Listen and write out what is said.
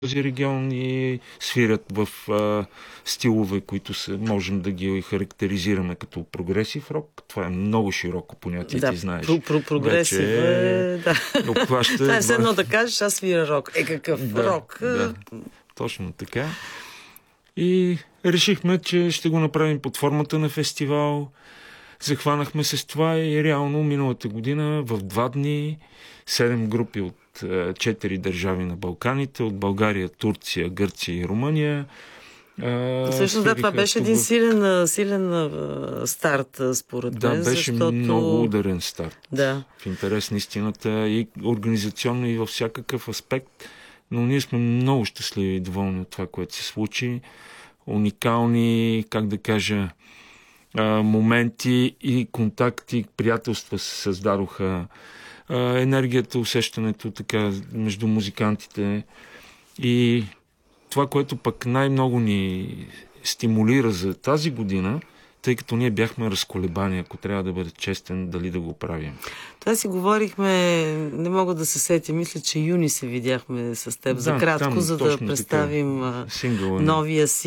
този регион и свирят в стилове, които можем да ги характеризираме като прогресив рок. Това е много широко понятие, да, ти знаеш. Прогресив да. Това е все едно да кажеш, аз свира рок. Какъв рок? Да, точно така. И решихме, че ще го направим под формата на фестивал. Захванахме се с това и реално миналата година в 2 дни 7 групи от 4 държави на Балканите, от България, Турция, Гърция и Румъния. Всъщност това беше един силен старт, според мен. Да, беше много ударен старт. Да. В интерес на истината и организационно, и във всякакъв аспект. Но ние сме много щастливи и доволни от това, което се случи. Уникални, как да кажа, моменти и контакти, приятелства се създадоха. Енергията, усещането така между музикантите и това, което пък най-много ни стимулира за тази година, тъй като ние бяхме разколебани, ако трябва да бъде честен, дали да го правим. Това си говорихме, не мога да се сетя, мисля, че юни се видяхме с теб за кратко, за да представим новия си